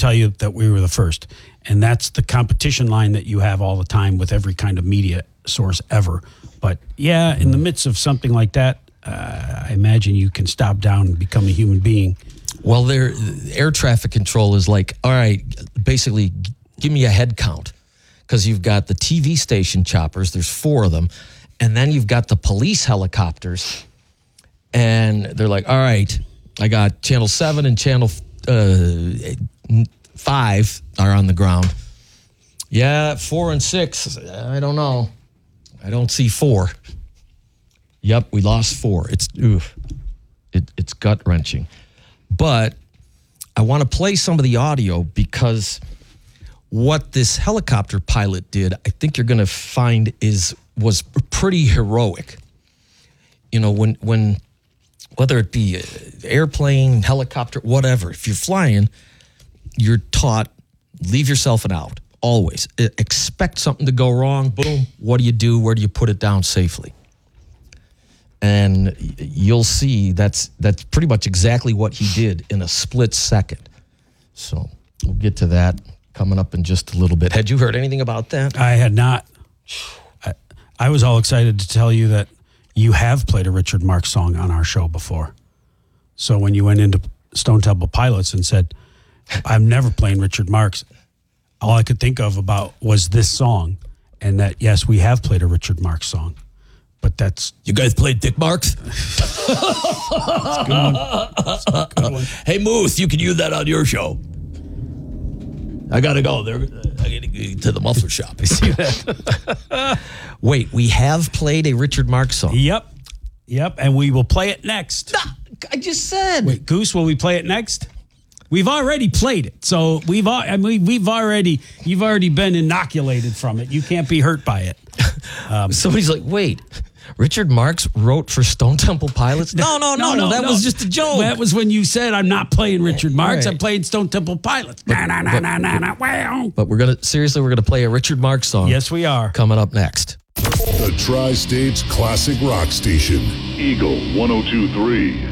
tell you that we were the first. And that's the competition line that you have all the time with every kind of media source ever. But yeah, in the midst of something like that, I imagine you can stop down and become a human being. Well, air traffic control is like, all right, basically, give me a head count. Because you've got the TV station choppers, there's 4 of them. And then you've got the police helicopters. And they're like, all right, I got Channel 7 and Channel 5 are on the ground. Yeah, 4 and 6, I don't know. I don't see 4. Yep, we lost 4. It's gut-wrenching. But I want to play some of the audio because what this helicopter pilot did, I think you're going to find was pretty heroic. You know, when whether it be airplane, helicopter, whatever, if you're flying, you're taught, leave yourself an out, always. Expect something to go wrong, boom, what do you do? Where do you put it down safely? And you'll see that's pretty much exactly what he did in a split second. So we'll get to that coming up in just a little bit. Had you heard anything about that? I had not. I was all excited to tell you that you have played a Richard Marx song on our show before. So when you went into Stone Temple Pilots and said, I'm never playing Richard Marx, all I could think of about was this song, and that, yes, we have played a Richard Marx song. But that's... You guys played Dick Marks? That's a good one. That's a good one. Hey, Moose, you can use that on your show. I got to go. I got to go to the muffler shop. I see that. Wait, we have played a Richard Marx song? Yep, and we will play it next. No, I just said. Wait, Goose, will we play it next? We've already played it, so you've already been inoculated from it. You can't be hurt by it. Somebody's like, wait, Richard Marx wrote for Stone Temple Pilots? No, that was just a joke. That was when you said, I'm not playing Richard Marx, right. I'm playing Stone Temple Pilots. But we're gonna play a Richard Marx song. Yes, we are. Coming up next. The Tri-States Classic Rock Station. Eagle 102.3.